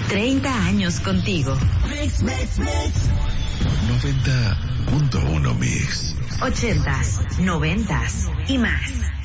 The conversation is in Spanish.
30 años contigo. Mix, mix, mix. 90.1 Mix. 80s, 90s y más.